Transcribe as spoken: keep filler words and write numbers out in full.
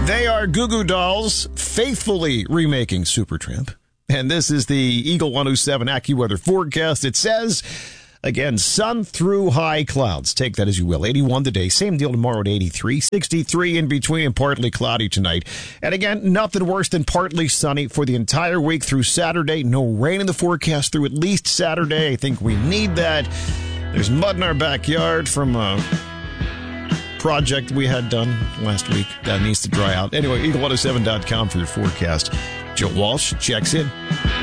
They are Goo Goo Dolls, faithfully remaking Supertramp. And this is the Eagle one oh seven AccuWeather forecast. It says, again, sun through high clouds. Take that as you will. eighty-one today. Same deal tomorrow at eighty-three. sixty-three in between and partly cloudy tonight. And again, nothing worse than partly sunny for the entire week through Saturday. No rain in the forecast through at least Saturday. I think we need that. There's mud in our backyard from a project we had done last week. That needs to dry out. Anyway, eagle one oh seven dot com for your forecast. Joe Walsh checks in.